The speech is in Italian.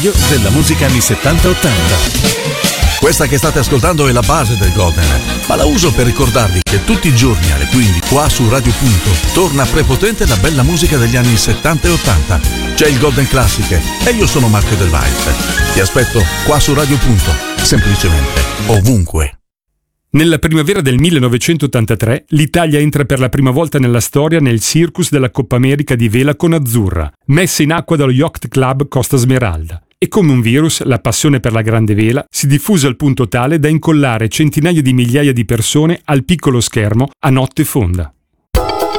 della musica anni 70-80. Questa che state ascoltando è la base del Golden, ma la uso per ricordarvi che tutti i giorni alle 15 qua su Radio Punto torna prepotente la bella musica degli anni 70 e 80. C'è il Golden Classic e io sono Marco Del Valle. Ti aspetto qua su Radio Punto, semplicemente ovunque. Nella primavera del 1983 l'Italia entra per la prima volta nella storia nel circus della Coppa America di vela con Azzurra, messa in acqua dallo Yacht Club Costa Smeralda. E come un virus, la passione per la grande vela si diffuse al punto tale da incollare centinaia di migliaia di persone al piccolo schermo a notte fonda.